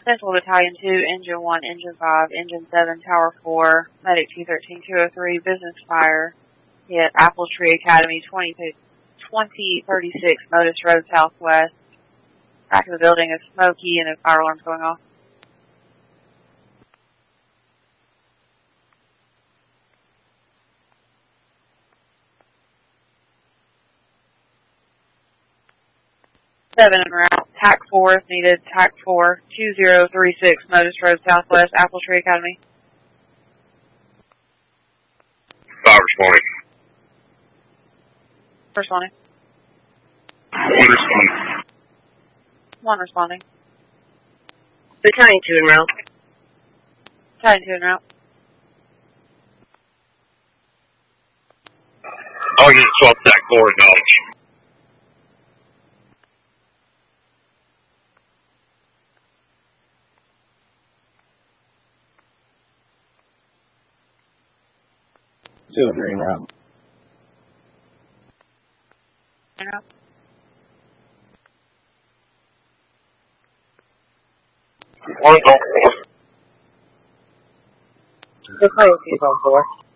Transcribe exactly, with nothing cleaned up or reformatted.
Central Battalion two, Engine one, Engine five, Engine seven, Tower four, Medic two thirteen two oh three, Business Fire, hit Apple Tree Academy, twenty thirty-six, Modus Road Southwest. Back of the building is smoky and a fire alarm's going off. Seven en route. T A C four if needed. T A C four, two zero three six, Modus Road Southwest, Apple Tree Academy. Five responding. Responding. One responding. One responding. Battalion two en route. Battalion two en route. All units swap T A C four acknowledge. Cylinder en route. En route. One on four. Battalion two on four.